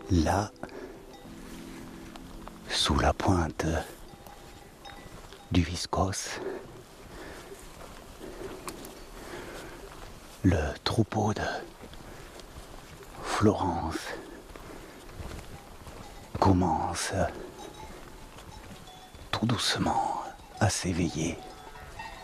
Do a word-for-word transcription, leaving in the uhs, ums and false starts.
Là, sous la pointe du Viscos, le troupeau de Florence commence tout doucement à s'éveiller.